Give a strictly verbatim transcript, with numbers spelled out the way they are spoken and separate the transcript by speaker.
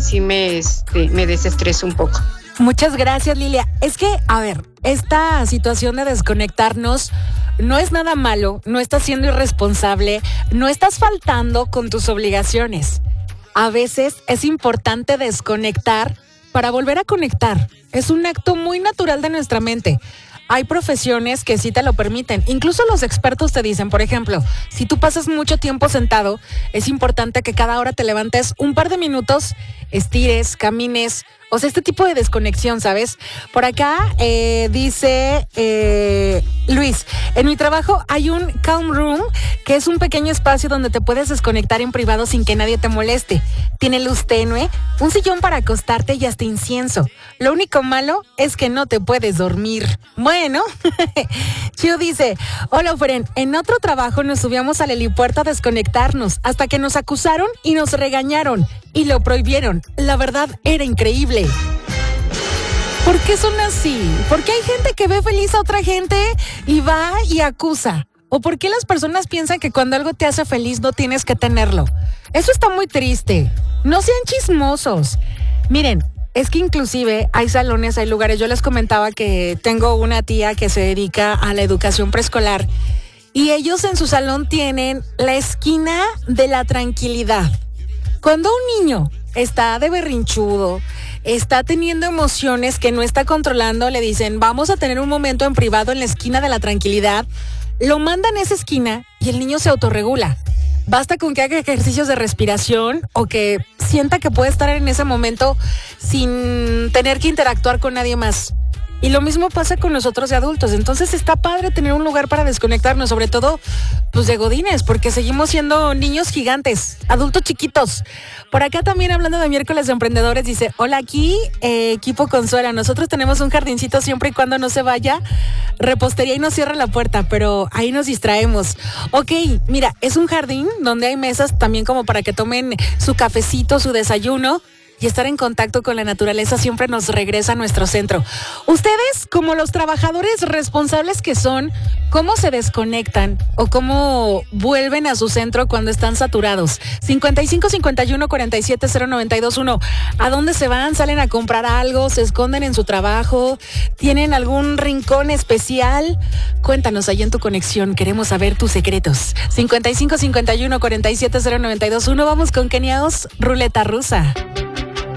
Speaker 1: sí me, este, me desestreso un poco.
Speaker 2: Muchas gracias, Lilia. Es que, a ver, esta situación de desconectarnos no es nada malo, no estás siendo irresponsable, no estás faltando con tus obligaciones. A veces es importante desconectar para volver a conectar. Es un acto muy natural de nuestra mente. Hay profesiones que sí te lo permiten. Incluso los expertos te dicen, por ejemplo, si tú pasas mucho tiempo sentado, es importante que cada hora te levantes un par de minutos, estires, camines. O sea, este tipo de desconexión, ¿sabes? Por acá eh, dice eh, Luis, en mi trabajo hay un calm room, que es un pequeño espacio donde te puedes desconectar en privado sin que nadie te moleste. Tiene luz tenue, un sillón para acostarte y hasta incienso. Lo único malo es que no te puedes dormir. Bueno, Chio dice, hola Feren, en otro trabajo nos subíamos al helipuerto a desconectarnos hasta que nos acusaron y nos regañaron y lo prohibieron. La verdad era increíble. ¿Por qué son así? ¿Por qué hay gente que ve feliz a otra gente y va y acusa? ¿O por qué las personas piensan que cuando algo te hace feliz no tienes que tenerlo? Eso está muy triste. No sean chismosos. Miren, es que inclusive hay salones, hay lugares. Yo les comentaba que tengo una tía que se dedica a la educación preescolar y ellos en su salón tienen la esquina de la tranquilidad. Cuando un niño está de berrinchudo, está teniendo emociones que no está controlando, le dicen, vamos a tener un momento en privado en la esquina de la tranquilidad, lo mandan a esa esquina y el niño se autorregula. Basta con que haga ejercicios de respiración o que sienta que puede estar en ese momento sin tener que interactuar con nadie más. Y lo mismo pasa con nosotros de adultos. Entonces está padre tener un lugar para desconectarnos, sobre todo pues de godines, porque seguimos siendo niños gigantes, adultos chiquitos. Por acá también hablando de miércoles de emprendedores, dice, hola, aquí eh, equipo Consuela, nosotros tenemos un jardincito siempre y cuando no se vaya repostería y no cierra la puerta, pero ahí nos distraemos. Ok, mira, es un jardín donde hay mesas también como para que tomen su cafecito, su desayuno. Y estar en contacto con la naturaleza siempre nos regresa a nuestro centro. Ustedes, como los trabajadores responsables que son, ¿cómo se desconectan o cómo vuelven a su centro cuando están saturados? cincuenta y cinco, cincuenta y uno, cuarenta y siete, cero noventa y dos, uno. ¿A dónde se van? ¿Salen a comprar algo? ¿Se esconden en su trabajo? ¿Tienen algún rincón especial? Cuéntanos ahí en tu conexión. Queremos saber tus secretos. cincuenta y cinco, cincuenta y uno, cuarenta y siete, cero noventa y dos, uno. Vamos con Kenia Os, Ruleta Rusa.